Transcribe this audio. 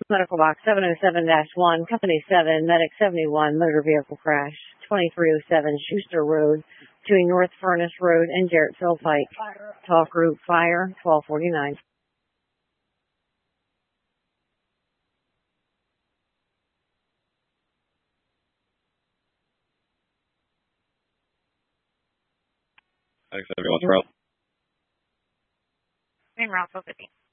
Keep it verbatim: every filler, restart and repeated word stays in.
Medical box seven oh seven dash one, Company seven, Medic seventy-one, motor vehicle crash, twenty-three oh seven Schuster Road, between North Furnace Road and Jarrettsville Pike. Talk group fire, twelve forty-nine. Thanks, everyone. Route. Main route, fifty.